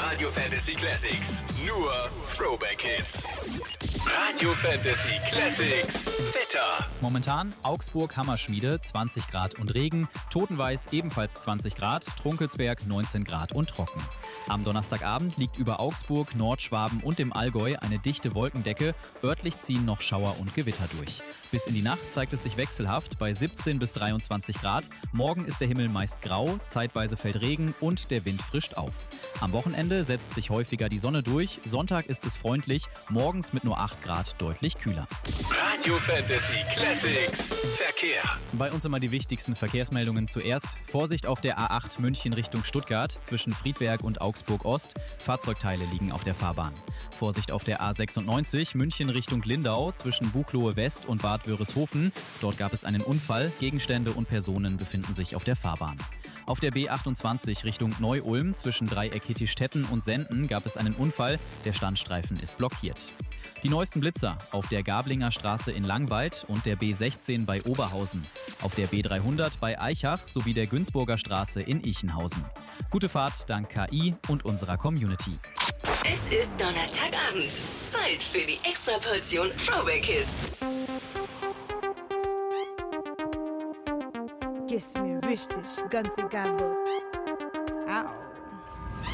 Radio Fantasy Classics. Nur Throwback Hits. Radio Fantasy Classics. Wetter. Momentan Augsburg Hammerschmiede 20 Grad und Regen, Totenweiß ebenfalls 20 Grad, Trunkelsberg 19 Grad und trocken. Am Donnerstagabend liegt über Augsburg, Nordschwaben und dem Allgäu eine dichte Wolkendecke. Örtlich ziehen noch Schauer und Gewitter durch. Bis in die Nacht zeigt es sich wechselhaft bei 17 bis 23 Grad. Morgen ist der Himmel meist grau, zeitweise fällt Regen und der Wind frischt auf. Am Wochenende setzt sich häufiger die Sonne durch. Sonntag ist es freundlich, morgens mit nur 8 Grad deutlich kühler. Radio Fantasy Classics. Verkehr. Bei uns immer die wichtigsten Verkehrsmeldungen zuerst. Vorsicht auf der A8 München Richtung Stuttgart zwischen Friedberg und Augsburg Ost. Fahrzeugteile liegen auf der Fahrbahn. Vorsicht auf der A96 München Richtung Lindau zwischen Buchloe West und Bad Wörishofen. Dort gab es einen Unfall. Gegenstände und Personen befinden sich auf der Fahrbahn. Auf der B28 Richtung Neu-Ulm zwischen Dreieck Hittistetten und Senden gab es einen Unfall. Der Standstreifen ist blockiert. Die neuesten Blitzer auf der Gablinger Straße in Langweid und der B16 bei Oberhausen. Auf der B300 bei Eichach sowie der Günzburger Straße in Ichenhausen. Gute Fahrt dank KI und unserer Community. Es ist Donnerstagabend. Zeit für die Extraportion Throwback Hits. Gibt's mir richtig, ganz egal wo. Au.